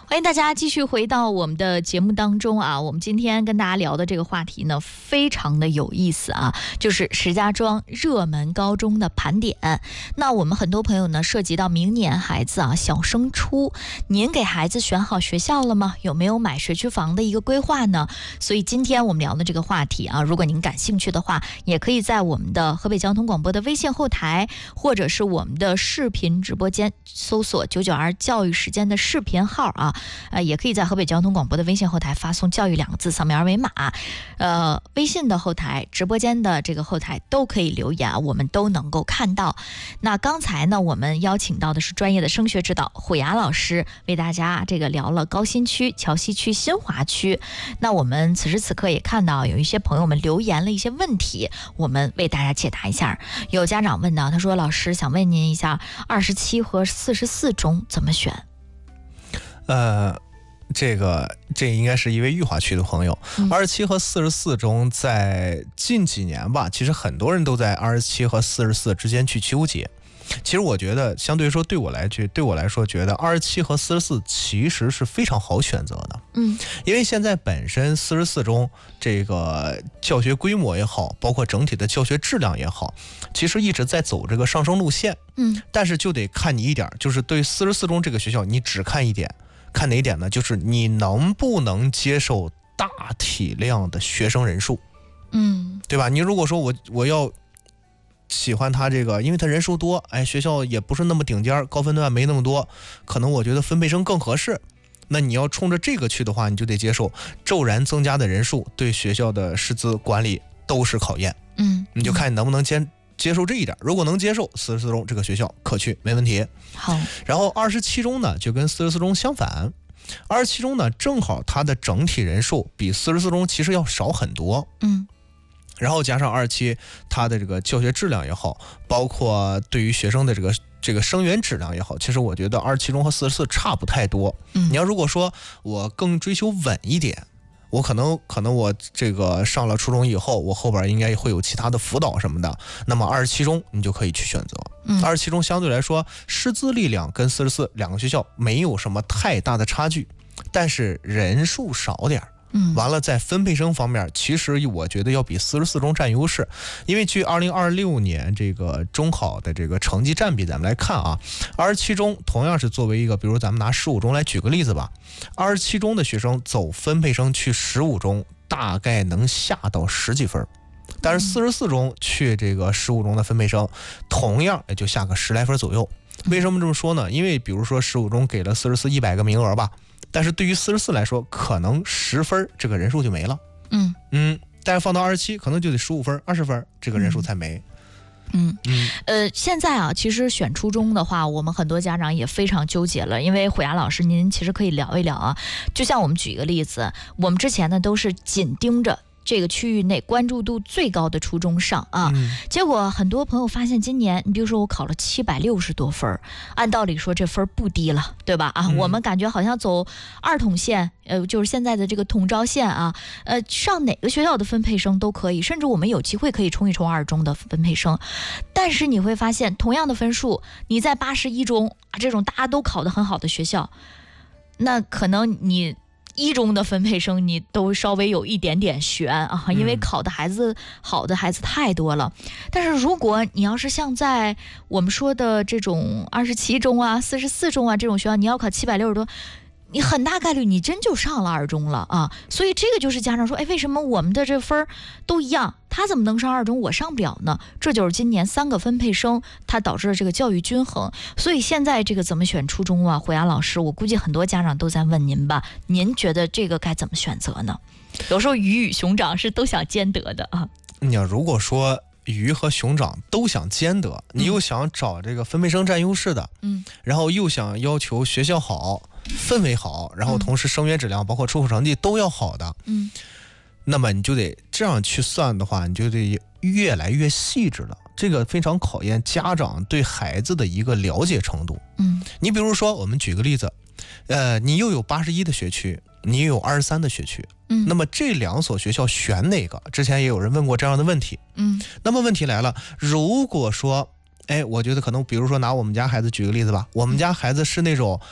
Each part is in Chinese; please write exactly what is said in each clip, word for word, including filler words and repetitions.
欢迎大家继续回到我们的节目当中啊！我们今天跟大家聊的这个话题呢，非常的有意思啊，就是石家庄热门高中的盘点。那我们很多朋友呢，涉及到明年孩子啊小升初，您给孩子选好学校了吗？有没有买学区房的一个规划呢？所以今天我们聊的这个话题啊，如果您感兴趣的话，也可以在我们的河北交通广播的微信后台，或者是我们的视频直播间搜索九九二教育时间的视频号啊。呃，也可以在河北交通广播的微信后台发送教育两个字，扫描二维码，呃，微信的后台、直播间的这个后台都可以留言，我们都能够看到。那刚才呢，我们邀请到的是专业的升学指导虎牙老师，为大家这个聊了高新区、桥西区、新华区。那我们此时此刻也看到有一些朋友们留言了一些问题，我们为大家解答一下。有家长问到，他说：“老师，想问您一下，二十七和四十四中怎么选？” 呃，这个这应该是一位裕华区的朋友。二十七和四十四中在近几年吧，其实很多人都在二十七和四十四之间去纠结。其实我觉得，相对说对我来觉对我来说，觉得二十七和四十四其实是非常好选择的。 嗯， 因为现在本身四十四中这个教学规模也好，包括整体的教学质量也好，其实一直在走这个上升路线。 嗯， 但是就得看你一点，就是对四十四中这个学校，你只看一点。看哪一点呢？就是你能不能接受大体量的学生人数， 嗯， 对吧？你如果说我我要喜欢他这个，因为他人数多，哎，学校也不是那么顶尖，高分段没那么多，可能我觉得分配生更合适。那你要冲着这个去的话，你就得接受骤然增加的人数对学校的师资管理都是考验。 嗯， 你就看你能不能接接受这一点，如果能接受，四十四中这个学校可去，没问题。 好， 然后二十七中呢，就跟四十四中相反，二十七中呢，正好它的整体人数比四十四中其实要少很多。 嗯， 然后加上二十七，它的这个教学质量也好，包括对于学生的这个这个生源质量也好，其实我觉得二十七中和四十四差不太多。 嗯， 你要如果说我更追求稳一点。我可能可能我这个上了初中以后，我后边应该会有其他的辅导什么的。那么二十七中你就可以去选择。 嗯， 二十七中相对来说师资力量跟四十四两个学校没有什么太大的差距，但是人数少点。 嗯， 完了在分配生方面，其实我觉得要比四十四中占优势。因为据二零二六年这个中考的这个成绩占比咱们来看啊，二十七中同样是作为一个，比如咱们拿十五中来举个例子吧，二十七中的学生走分配生去十五中大概能下到十几分，但是四十四中去这个十五中的分配生同样也就下个十来分左右。为什么这么说呢？因为比如说十五中给了四十四一百个名额吧，但是对于四十四来说，可能十分这个人数就没了。 嗯嗯，但是放到二十七，可能就得十五分、二十分，这个人数才没。 嗯嗯呃，现在啊，其实选初中的话，我们很多家长也非常纠结了。因为虎牙老师，您其实可以聊一聊啊。就像我们举一个例子，我们之前呢都是紧盯着这个区域内关注度最高的初中上啊， 嗯、 结果很多朋友发现今年，你比如说我考了七百六十多分，按道理说这分不低了，对吧？啊， 嗯、 我们感觉好像走二统线，呃，就是现在的这个统招线啊，呃，上哪个学校的分配生都可以，甚至我们有机会可以冲一冲二中的分配生。但是你会发现，同样的分数，你在八十一中啊这种大家都考得很好的学校，那可能你一中的分配生你都稍微有一点点悬啊，因为考的孩子、嗯、好的孩子太多了。但是如果你要是像在我们说的这种二十七中啊、四十四中啊这种学校，你要考七百六十多，你很大概率你真就上了二中了啊。所以这个就是家长说，哎，为什么我们的这分都一样，他怎么能上二中，我上不了呢？这就是今年三个分配生，它导致了这个教育均衡。所以现在这个怎么选初中啊，虎牙老师，我估计很多家长都在问您吧，您觉得这个该怎么选择呢？有时候鱼与熊掌是都想兼得的啊。 你要如果说鱼和熊掌都想兼得，你又想找这个分配生占优势的，嗯，然后又想要求学校好、氛围好，然后同时生源质量包括出口成绩都要好的，嗯，那么你就得这样去算的话，你就得越来越细致了。这个非常考验家长对孩子的一个了解程度。嗯，你比如说，我们举个例子，呃，你又有八十一的学区，你又有二十三的学区，嗯，那么这两所学校选哪个？之前也有人问过这样的问题。嗯，那么问题来了，如果说，哎，我觉得可能，比如说拿我们家孩子举个例子吧，我们家孩子是那种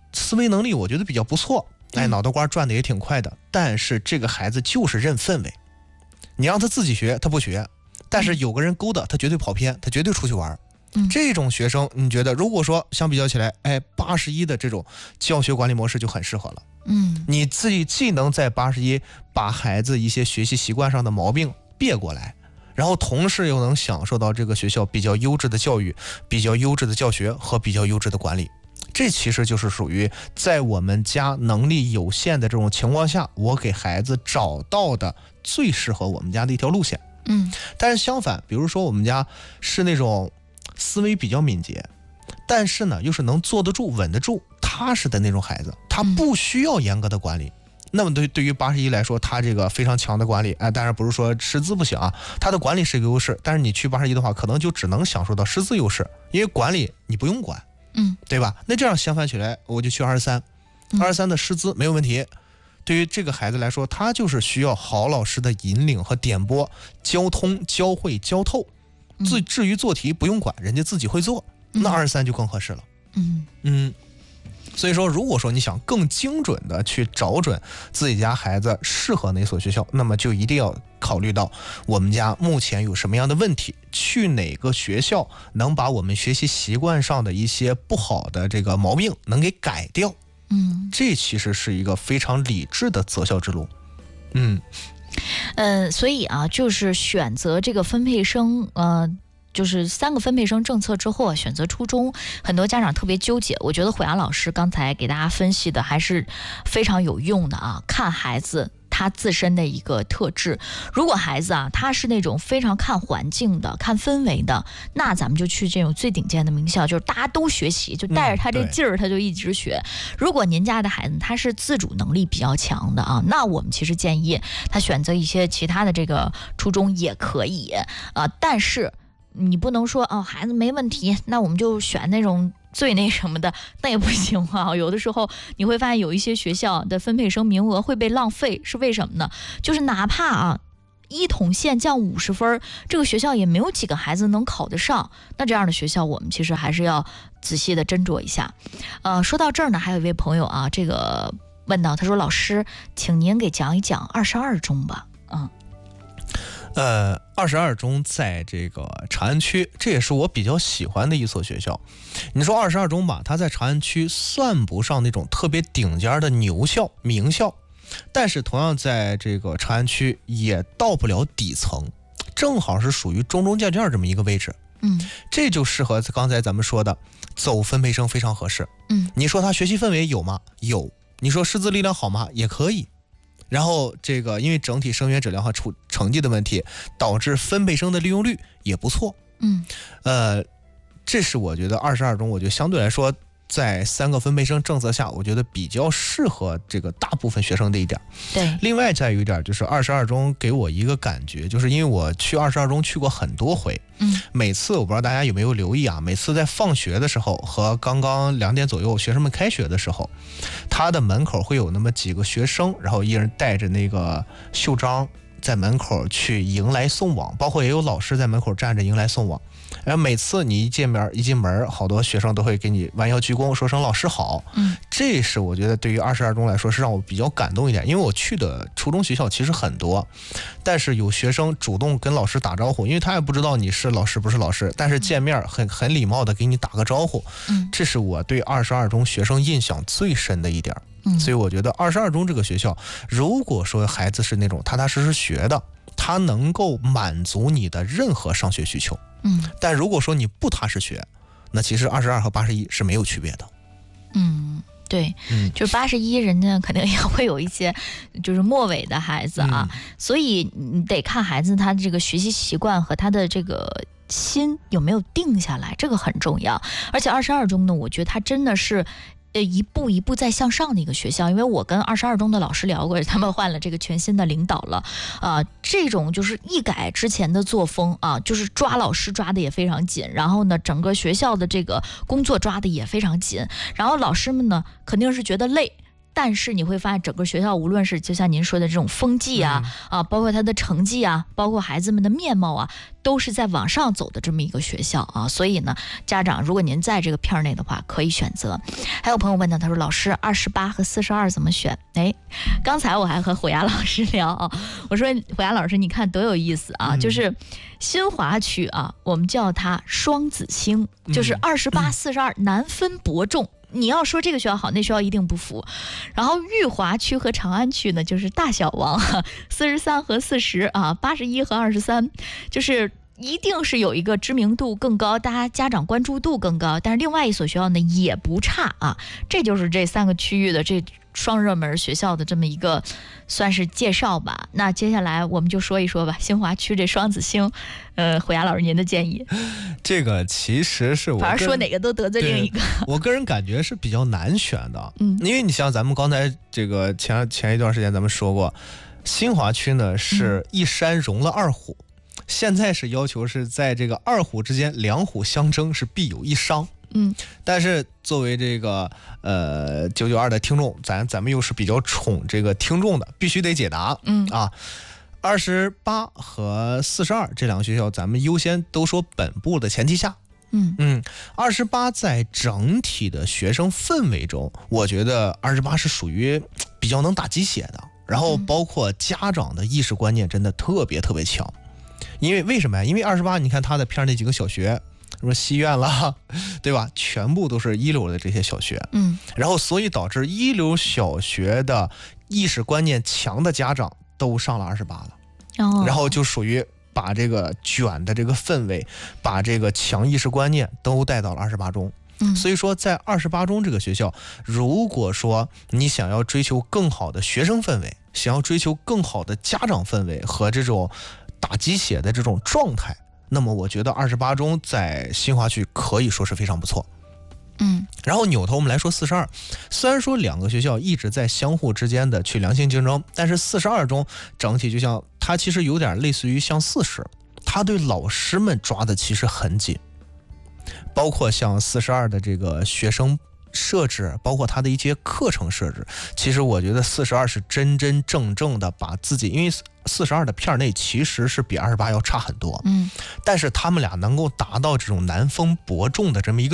思维能力我觉得比较不错，哎，脑袋瓜转的也挺快的，但是这个孩子就是认氛围，你让他自己学他不学，但是有个人勾搭他绝对跑偏，他绝对出去玩。嗯、这种学生你觉得如果说相比较起来，哎，八十一的这种教学管理模式就很适合了。嗯，你自己既能在八十一把孩子一些学习习惯上的毛病别过来，然后同时又能享受到这个学校比较优质的教育、比较优质的教学和比较优质的管理。这其实就是属于在我们家能力有限的这种情况下，我给孩子找到的最适合我们家的一条路线。嗯，但是相反，比如说我们家是那种思维比较敏捷，但是呢又是能坐得住、稳得住、踏实的那种孩子，他不需要严格的管理。嗯、那么对对于八十一来说，他这个非常强的管理，哎，当然不是说师资不行啊，他的管理是一个优势。但是你去八十一的话，可能就只能享受到师资优势，因为管理你不用管。嗯，对吧？那这样相反起来，我就去二十三，二十三的师资没有问题。对于这个孩子来说，他就是需要好老师的引领和点拨、交通、教会、教透。至至于做题不用管，人家自己会做，那二十三就更合适了。嗯嗯。所以说，如果说你想更精准的去找准自己家孩子适合哪所学校，那么就一定要考虑到我们家目前有什么样的问题，去哪个学校能把我们学习习惯上的一些不好的这个毛病能给改掉。嗯，这其实是一个非常理智的择校之路。嗯， 呃，所以啊，就是选择这个分配生，呃。就是三个分配生政策之后啊，选择初中，很多家长特别纠结。我觉得虎牙老师刚才给大家分析的还是非常有用的啊。看孩子他自身的一个特质，如果孩子啊他是那种非常看环境的、看氛围的，那咱们就去这种最顶尖的名校，就是大家都学习，就带着他这劲儿，他就一直学。嗯、如果您家的孩子他是自主能力比较强的啊，那我们其实建议他选择一些其他的这个初中也可以啊，但是。你不能说哦，孩子没问题，那我们就选那种最那什么的，那也不行啊。有的时候你会发现有一些学校的分配生名额会被浪费，是为什么呢？就是哪怕啊一统线降五十分，这个学校也没有几个孩子能考得上。那这样的学校，我们其实还是要仔细的斟酌一下。呃，说到这儿呢，还有一位朋友啊，这个问到，他说：“老师，请您给讲一讲二十二中吧。”嗯。 呃，二十二中在这个长安区，这也是我比较喜欢的一所学校。你说二十二中吧，它在长安区算不上那种特别顶尖的牛校、名校，但是同样在这个长安区也到不了底层，正好是属于中中间间这么一个位置。嗯，这就适合刚才咱们说的走分配生非常合适。嗯，你说他学习氛围有吗？有。你说师资力量好吗？也可以。然后这个因为整体生源质量和出成绩的问题，导致分配生的利用率也不错。嗯，呃，这是我觉得二十二中，我觉得相对来说，在三个分配生政策下，我觉得比较适合这个大部分学生的一点。 对。 另外再有一点就是二十二中给我一个感觉，就是因为我去二十二中去过很多回，嗯，每次我不知道大家有没有留意啊，每次在放学的时候和刚刚两点左右学生们开学的时候，他的门口会有那么几个学生，然后一人带着那个袖章在门口去迎来送往，包括也有老师在门口站着迎来送往。然后每次你一见面一进门，好多学生都会给你弯腰鞠躬，说声老师好。嗯，这是我觉得对于二十二中来说是让我比较感动一点，因为我去的初中学校其实很多，但是有学生主动跟老师打招呼，因为他也不知道你是老师不是老师，但是见面很很礼貌的给你打个招呼。嗯，这是我对二十二中学生印象最深的一点。嗯，所以我觉得二十二中这个学校，如果说孩子是那种踏踏实实学的，他能够满足你的任何上学需求。嗯，但如果说你不踏实学，那其实二十二和八十一是没有区别的。 嗯，对，嗯，就是八十一人呢，肯定也会有一些就是末尾的孩子啊，嗯、所以你得看孩子他的这个学习习惯和他的这个心有没有定下来，这个很重要。而且二十二中呢，我觉得他真的是。呃，一步一步在向上的一个学校，因为我跟二十二中的老师聊过，他们换了这个全新的领导了，啊、呃，这种就是一改之前的作风啊，就是抓老师抓的也非常紧，然后呢，整个学校的这个工作抓的也非常紧，然后老师们呢肯定是觉得累。 但是你会发现整个学校无论是就像您说的这种风气啊、嗯、啊，包括它的成绩啊，包括孩子们的面貌啊，都是在往上走的这么一个学校啊。所以呢，家长如果您在这个片内的话，可以选择。还有朋友问呢，他说老师二十八和四十二怎么选？哎，刚才我还和虎牙老师聊啊，我说虎牙老师你看多有意思啊、嗯、就是新华区啊，我们叫它双子星，就是二十八四十二难分伯仲，你要说这个学校好，那学校一定不服。然后裕华区和长安区呢，就是大小王，四十三和四十啊，八十一和二十三，就是一定是有一个知名度更高，大家家长关注度更高，但是另外一所学校呢也不差啊。这就是这三个区域的这双热门学校的这么一个算是介绍吧。那接下来我们就说一说吧，新华区这双子星，呃，虎牙老师您的建议？ 这个其实是我反正说哪个都得罪另一个， 我个人感觉是比较难选的。 嗯， 因为你像咱们刚才这个前前一段时间咱们说过，新华区呢是一山容了二虎。嗯，现在是要求是在这个二虎之间两虎相争是必有一伤。 嗯， 但是作为这个呃九九二的听众，咱咱们又是比较宠这个听众的，必须得解答。 嗯啊，二十八和四十二这两个学校，咱们优先都说本部的前提下。 嗯嗯，二十八在整体的学生氛围中，我觉得二十八是属于比较能打鸡血的，然后包括家长的意识观念真的特别特别强。因为为什么呀？因为二十八，你看他的片那几个小学，什么西苑啦，对吧？全部都是一流的这些小学。 嗯， 然后所以导致一流小学的意识观念强的家长都上了二十八了。 哦， 然后就属于把这个卷的这个氛围，把这个强意识观念都带到了二十八中。 嗯， 所以说在二十八中这个学校，如果说你想要追求更好的学生氛围，想要追求更好的家长氛围和这种打鸡血的这种状态，那么我觉得二十八中在新华区可以说是非常不错。 嗯， 然后扭头我们来说四十二，虽然说两个学校一直在相互之间的去良性竞争，但是四十二中整体就像它其实有点类似于像四十，它对老师们抓的其实很紧，包括像四十二的这个学生设置，包括它的一些课程设置，其实我觉得四十二是真真正正的把自己，因为四十二的片内其实是比二十八要差很多， 嗯， 但是他们俩能够达到这种难分伯仲的这么一个